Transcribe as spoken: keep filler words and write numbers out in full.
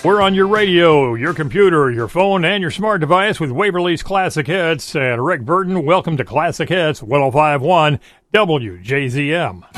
We're on your radio, your computer, your phone, and your smart device with Waverly's Classic Hits. And Rick Burton, welcome to Classic Hits, one oh five point one W J Z M.